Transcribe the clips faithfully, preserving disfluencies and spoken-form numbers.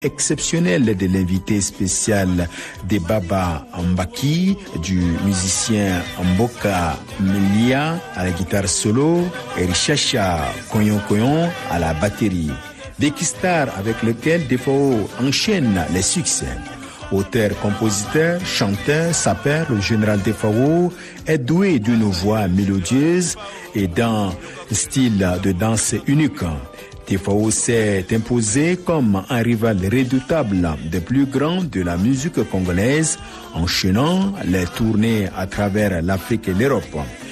exceptionnel de l'invité spécial de Baba Mbaki, du musicien Mboka Melia à la guitare solo et Richacha Koyon Koyon à la batterie. Becky Star avec lequel Defao enchaîne les succès. Auteur, compositeur, chanteur, sapeur, le général Defao est doué d'une voix mélodieuse et d'un style de danse unique. Defao s'est imposé comme un rival redoutable des plus grands de la musique congolaise, enchaînant les tournées à travers l'Afrique et l'Europe.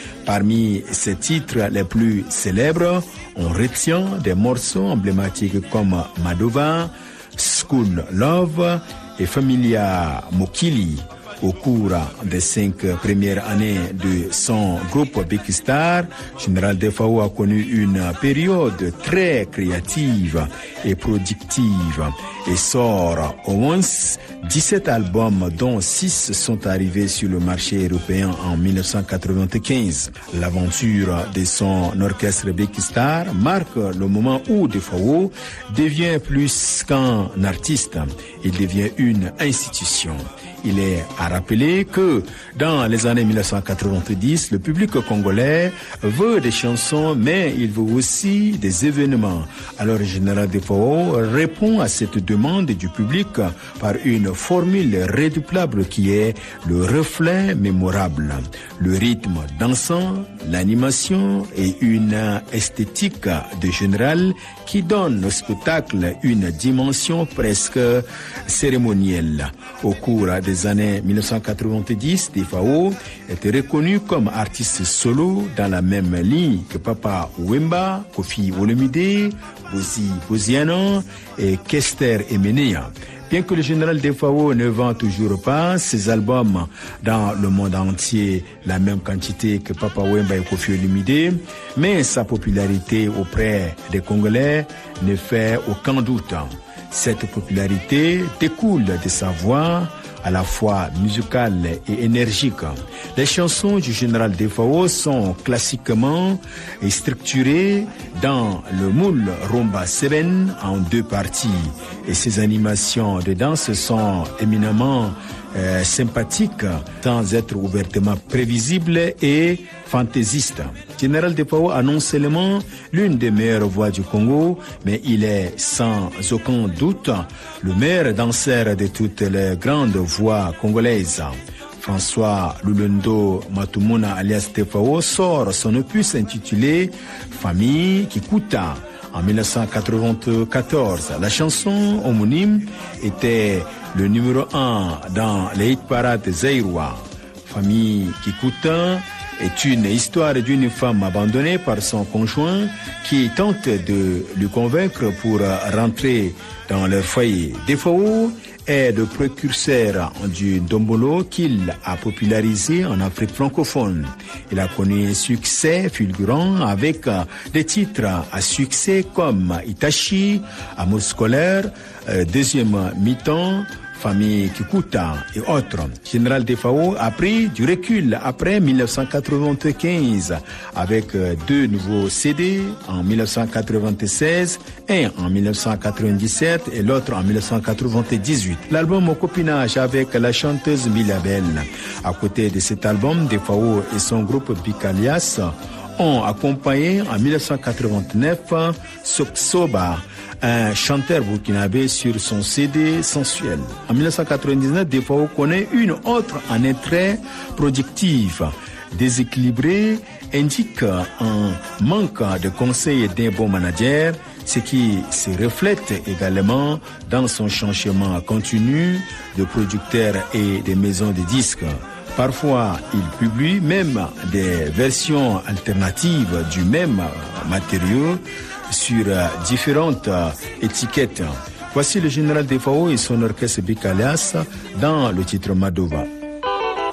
Parmi ses titres les plus célèbres, on retient des morceaux emblématiques comme Madova, School Love et Familia Mokili. Au cours des cinq premières années de son groupe Becky Star, Général Defao a connu une période très créative et productive et sort au moins dix-sept albums dont six sont arrivés sur le marché européen en mille neuf cent quatre-vingt-quinze. L'aventure de son orchestre Becky Star marque le moment où Defao devient plus qu'un artiste, il devient une institution. Il est à rappeler que dans les années mille neuf cent quatre-vingt-dix, le public congolais veut des chansons, mais il veut aussi des événements. Alors, le général Defao répond à cette demande du public par une formule redoublable qui est le reflet mémorable, le rythme dansant, l'animation et une esthétique de général qui donne au spectacle une dimension presque cérémonielle. Au cours des années mille neuf cent quatre-vingt-dix, Defao était reconnu comme artiste solo dans la même ligne que Papa Wemba, Kofi Olomide, Bozi Boziano et Kester Emenea. Bien que le général Defao ne vend toujours pas ses albums dans le monde entier la même quantité que Papa Wemba et Kofi Olomide, mais sa popularité auprès des Congolais ne fait aucun doute. Cette popularité découle de sa voix à la fois musicale et énergique. Les chansons du général Defao sont classiquement structurées dans le moule rumba sept en deux parties et ses animations de danse sont éminemment euh, sympathiques sans être ouvertement prévisibles et fantaisistes. Général Defao a non seulement l'une des meilleures voix du Congo, mais il est sans aucun doute le meilleur danseur de toutes les grandes voix congolaises. François Lulendo Matumuna alias Defao sort son opus intitulé Famille Kikuta en mille neuf cent quatre-vingt-quatorze. La chanson homonyme était le numéro un dans les hit parades zaïrois. Famille Kikuta est une histoire d'une femme abandonnée par son conjoint qui tente de lui convaincre pour rentrer dans leur foyer. Defao est le précurseur du Ndombolo qu'il a popularisé en Afrique francophone. Il a connu un succès fulgurant avec des titres à succès comme Itachi, Amour scolaire, Deuxième mi-temps, Famille Kikuta et autres. Général Defao a pris du recul après mille neuf cent quatre-vingt-quinze avec deux nouveaux C D en mille neuf cent quatre-vingt-seize, un en mille neuf cent quatre-vingt-dix-sept et l'autre en mille neuf cent quatre-vingt-dix-huit. L'album au copinage avec la chanteuse Milabel. À côté de cet album, Defao et son groupe Bicalias ont accompagné en mille neuf cent quatre-vingt-neuf Soksoba, un chanteur burkinabé sur son C D Sensuel. En mille neuf cent quatre-vingt-dix-neuf, Defao connaît une autre année très productive. Déséquilibrée, indique un manque de conseils d'un bon manager, ce qui se reflète également dans son changement continu de producteur et de maisons de disques. Parfois, il publie même des versions alternatives du même matériau sur différentes étiquettes. Voici le général Defao et son orchestre Bicalias dans le titre Madova.